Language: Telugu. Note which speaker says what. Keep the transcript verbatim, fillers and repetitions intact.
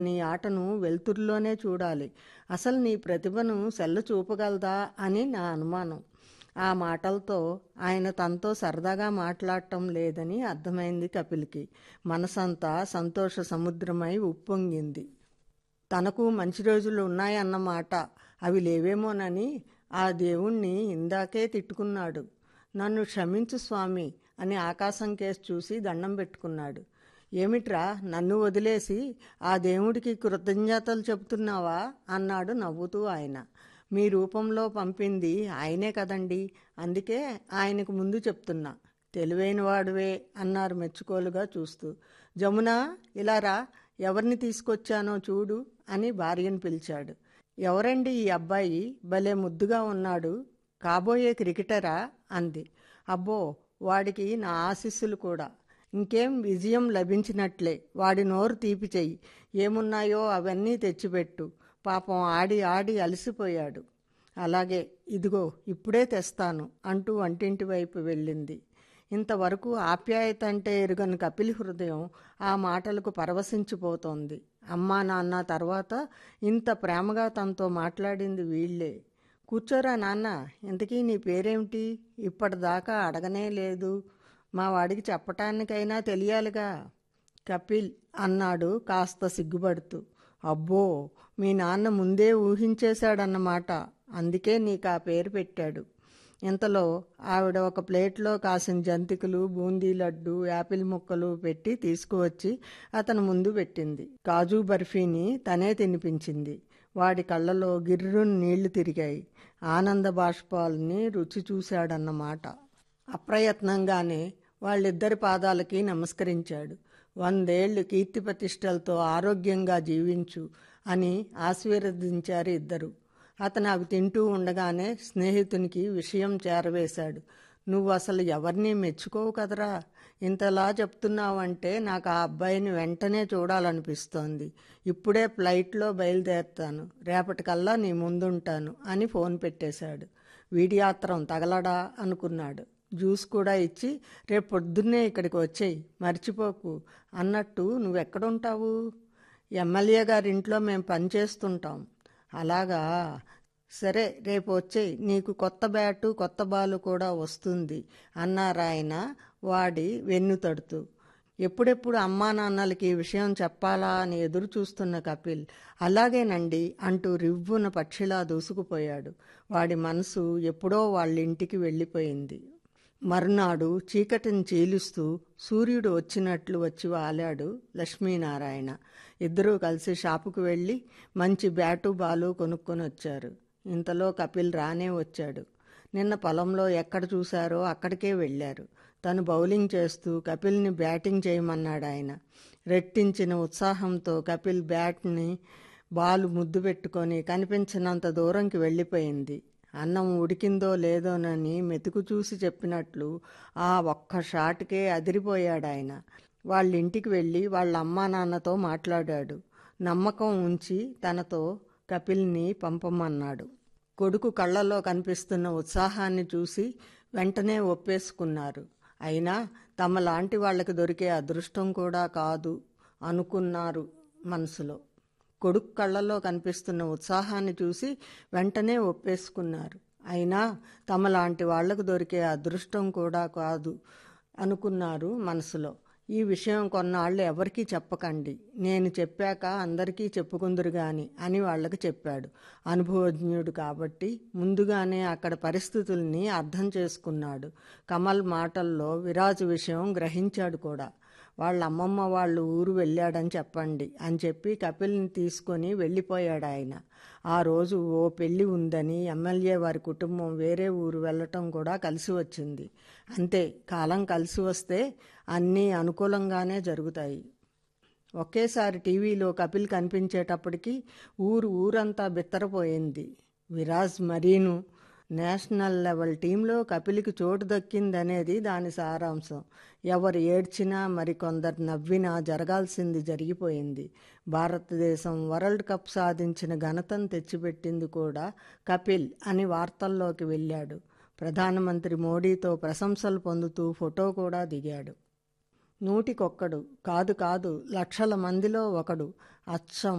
Speaker 1: నీ ఆటను వెలుతురులోనే చూడాలి. అసలు నీ ప్రతిభను సెల్ల చూపగలదా అని నా అనుమానం. ఆ మాటలతో ఆయన తనతో సరదాగా మాట్లాడటం లేదని అర్థమైంది కపిల్కి. మనసంతా సంతోష సముద్రమై ఉప్పొంగింది. తనకు మంచి రోజులు ఉన్నాయన్నమాట. అవి లేవేమోనని ఆ దేవుణ్ణి ఇందాకే తిట్టుకున్నాడు. నన్ను క్షమించు స్వామి అని ఆకాశం కేసి చూసి దండం పెట్టుకున్నాడు. ఏమిట్రా, నన్ను వదిలేసి ఆ దేవుడికి కృతజ్ఞతలు చెబుతున్నావా అన్నాడు నవ్వుతూ ఆయన. మీ రూపంలో పంపింది ఆయనే కదండి, అందుకే ఆయనకు ముందు చెప్తున్నా. తెలివైన వాడువే అన్నారు మెచ్చుకోలుగా చూస్తూ. జమున, ఇలా రా, ఎవరిని తీసుకొచ్చానో చూడు అని భార్యను పిలిచాడు. ఎవరండి ఈ అబ్బాయి, భలే ముద్దుగా ఉన్నాడు, కాబోయే క్రికెటరా అంది. అబ్బో, వాడికి నా ఆశీస్సులు కూడా. ఇంకేం, విజయం లభించినట్లే. వాడి నోరు తీపి చెయ్యి, ఏమున్నాయో అవన్నీ తెచ్చిపెట్టు. పాపం ఆడి ఆడి అలసిపోయాడు. అలాగే, ఇదిగో ఇప్పుడే తెస్తాను అంటూ వంటింటి వైపు వెళ్ళింది. ఇంతవరకు ఆప్యాయత అంటే ఎరుగని కపిల్ హృదయం ఆ మాటలకు పరవశించిపోతోంది. అమ్మా నాన్న తర్వాత ఇంత ప్రేమగా తనతో మాట్లాడింది వీళ్లే. కూర్చోరా నాన్న, ఇంతకీ నీ పేరేమిటి? ఇప్పటిదాకా అడగనే లేదు. మా వాడికి చెప్పటానికైనా తెలియాలిగా. కపిల్ అన్నాడు కాస్త సిగ్గుపడుతూ. అబ్బో, మీ నాన్న ముందే ఊహించేశాడన్నమాట, అందుకే నీకు ఆ పేరు పెట్టాడు. ఇంతలో ఆవిడ ఒక ప్లేట్లో కాసిన జంతికలు, బూందీ లడ్డు, యాపిల్ ముక్కలు పెట్టి తీసుకువచ్చి అతను ముందు పెట్టింది. కాజు బర్ఫీని తనే తినిపించింది. వాడి కళ్ళలో గిర్రును నీళ్లు తిరిగాయి. ఆనంద బాష్పాలని రుచి చూశాడన్నమాట. అప్రయత్నంగానే వాళ్ళిద్దరి పాదాలకి నమస్కరించాడు. వందేళ్లు కీర్తిప్రతిష్టలతో ఆరోగ్యంగా జీవించు అని ఆశీర్వదించారు ఇద్దరు. అతను అవి తింటూ ఉండగానే స్నేహితునికి విషయం చేరవేశాడు. నువ్వు అసలు ఎవరిని మెచ్చుకోవు కదరా, ఇంతలా చెప్తున్నావంటే నాకు ఆ అబ్బాయిని వెంటనే చూడాలనిపిస్తోంది. ఇప్పుడే ఫ్లైట్లో బయలుదేరుతాను, రేపటికల్లా నీ ముందుంటాను అని ఫోన్ పెట్టేశాడు. వీడియాత్రం తగలడా అనుకున్నాడు. జ్యూస్ కూడా ఇచ్చి, రేపు పొద్దున్నే ఇక్కడికి వచ్చేయి, మర్చిపోకు అన్నట్టు. నువ్వెక్కడుంటావు? ఎమ్మెల్యే గారింట్లో మేము పనిచేస్తుంటాం. అలాగా, సరే రేపు వచ్చేయి, నీకు కొత్త బ్యాటు కొత్త బాలు కూడా వస్తుంది అన్నారాయన వాడి వెన్ను తడుతూ. ఎప్పుడెప్పుడు అమ్మా నాన్నలకి ఈ విషయం చెప్పాలా అని ఎదురు చూస్తున్న కపిల్ అలాగేనండి అంటూ రివ్వున పక్షిలా దూసుకుపోయాడు. వాడి మనసు ఎప్పుడో వాళ్ళింటికి వెళ్ళిపోయింది. మరునాడు చీకటిని చీలుస్తూ సూర్యుడు వచ్చినట్లు వచ్చి వాలాడు లక్ష్మీనారాయణ. ఇద్దరూ కలిసి షాపుకు వెళ్ళి మంచి బ్యాటు బాలు కొనుక్కొని వచ్చారు. ఇంతలో కపిల్ రానే వచ్చాడు. నిన్న పొలంలో ఎక్కడ చూశారో అక్కడికే వెళ్ళారు. తను బౌలింగ్ చేస్తూ కపిల్ని బ్యాటింగ్ చేయమన్నాడు ఆయన. రెట్టించిన ఉత్సాహంతో కపిల్ బ్యాట్ని బాలు ముద్దు పెట్టుకొని కనిపించినంత దూరంకి వెళ్ళిపోయింది. అన్నం ఉడికిందో లేదోనని మెతుకు చూసి చెప్పినట్లు ఆ ఒక్క షాట్కే అదిరిపోయాడాయన. వాళ్ళింటికి వెళ్ళి వాళ్ళ అమ్మా నాన్నతో మాట్లాడాడు. నమ్మకం ఉంచి తనతో కపిల్ని పంపమన్నాడు. కొడుకు కళ్ళలో కనిపిస్తున్న ఉత్సాహాన్ని చూసి వెంటనే ఒప్పేసుకున్నారు. అయినా తమలాంటి వాళ్ళకి దొరికే అదృష్టం కూడా కాదు అనుకున్నారు మనసులో. కొడుకు కళ్ళలో కనిపిస్తున్న ఉత్సాహాన్ని చూసి వెంటనే ఒప్పేసుకున్నారు. అయినా తమలాంటి వాళ్లకు దొరికే అదృష్టం కూడా కాదు అనుకున్నారు మనసులో. ఈ విషయం కొన్నాళ్ళు ఎవరికీ చెప్పకండి, నేను చెప్పాక అందరికీ చెప్పుకుందురు గాని అని వాళ్లకు చెప్పాడు. అనుభవజ్ఞుడు కాబట్టి ముందుగానే అక్కడ పరిస్థితుల్ని అర్థం చేసుకున్నాడు. కమల్ మాటల్లో విరాజు విషయం గ్రహించాడు కూడా. వాళ్ళ అమ్మమ్మ వాళ్ళు ఊరు వెళ్ళాడని చెప్పండి అని చెప్పి కపిల్ని తీసుకొని వెళ్ళిపోయాడు ఆయన. ఆ రోజు ఓ పెళ్లి ఉందని ఎమ్మెల్యే వారి కుటుంబం వేరే ఊరు వెళ్ళటం కూడా కలిసి వచ్చింది. అంతే, కాలం కలిసి వస్తే అన్నీ అనుకూలంగానే జరుగుతాయి. ఒకేసారి టీవీలో కపిల్ కనిపించేటప్పటికి ఊరు ఊరంతా బిత్తరపోయింది. విరాజ్ మరీను నేషనల్ లెవెల్ టీంలో కపిల్కి చోటు దక్కిందనేది దాని సారాంశం. ఎవరు ఏడ్చినా మరికొందరు నవ్వినా జరగాల్సింది జరిగిపోయింది. భారతదేశం వరల్డ్ కప్ సాధించిన ఘనతను తెచ్చిపెట్టింది కూడా కపిల్ అని వార్తల్లోకి వెళ్ళాడు. ప్రధానమంత్రి మోడీతో ప్రశంసలు పొందుతూ ఫోటో కూడా దిగాడు. నూటికొక్కడు కాదు కాదు లక్షల మందిలో ఒకడు అచ్చం